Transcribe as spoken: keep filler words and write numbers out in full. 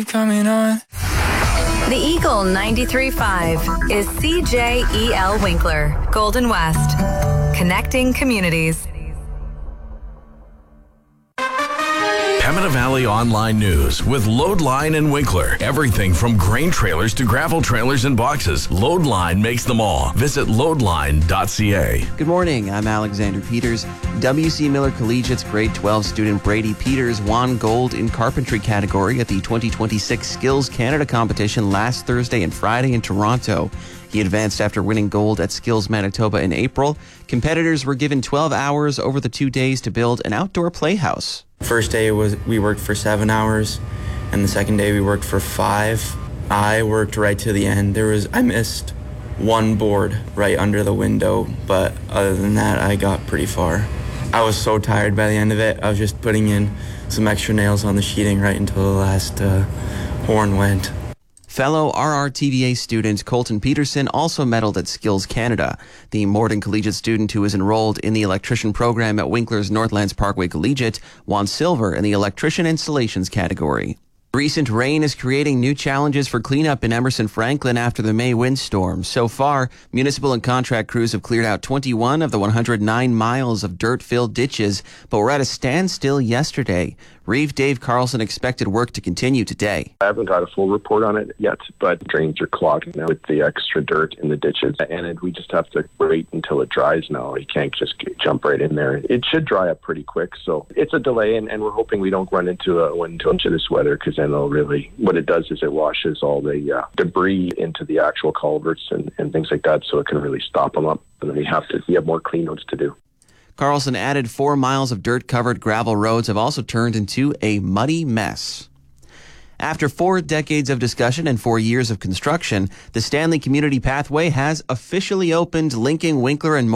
Coming on. The Eagle ninety-three point five is C J E L Winkler, Golden West, connecting communities. Pembina Valley Online News with Loadline and Winkler. Everything from grain trailers to gravel trailers and boxes. Loadline makes them all. Visit loadline dot c a. Good morning, I'm Alexander Peters. W C Miller Collegiate's grade twelve student Brady Peters won gold in carpentry category at the twenty twenty-six Skills Canada competition last Thursday and Friday in Toronto. He advanced after winning gold at Skills Manitoba in April. Competitors were given twelve hours over the two days to build an outdoor playhouse. First day was we worked for seven hours, and the second day we worked for five. I worked right to the end. There was I missed one board right under the window, but other than that, I got pretty far. I was so tired by the end of it. I was just putting in some extra nails on the sheeting right until the last uh, horn went. Fellow R R T V A student Colton Peterson also medaled at Skills Canada. The Morden Collegiate student who is enrolled in the electrician program at Winkler's Northlands Parkway Collegiate won silver in the electrician installations category. Recent rain is creating new challenges for cleanup in Emerson Franklin after the May windstorm. So far, municipal and contract crews have cleared out twenty-one of the one hundred nine miles of dirt-filled ditches, but were at a standstill yesterday. Reeve Dave Carlson expected work to continue today. I haven't got a full report on it yet, but drains are clogged now with the extra dirt in the ditches, and it, we just have to wait until it dries now. You can't just get, jump right in there. It should dry up pretty quick, so it's a delay, and, and we're hoping we don't run into a, into this weather, because then it'll really, what it does is it washes all the uh, debris into the actual culverts and, and things like that, so it can really stop them up, and then we have to we have more clean outs to do. Carlson added four miles of dirt-covered gravel roads have also turned into a muddy mess. After four decades of discussion and four years of construction, the Stanley Community Pathway has officially opened, linking Winkler and